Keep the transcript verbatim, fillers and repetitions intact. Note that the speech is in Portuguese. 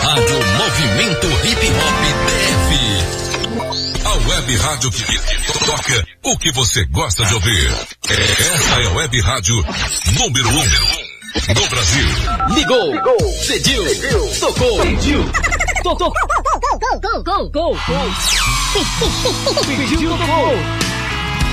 Rádio Movimento Hip Hop D F. A web rádio que toca o que você gosta de ouvir. Essa é a web rádio número um do Brasil. Ligou, Ligou. Pediu, pediu, tocou, pediu, tocou, gol, gol, gol, gol, gol, gol, pediu, tocou.